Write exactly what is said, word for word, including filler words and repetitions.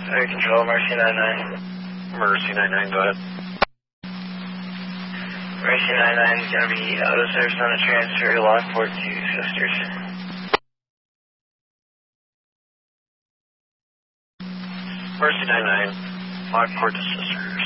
Area Control, Mercy nine nine. Mercy nine nine, go ahead. Mercy nine nine is going to be auto service on a transfer to Lockport to Sisters. Mercy nine nine, Lockport to Sisters.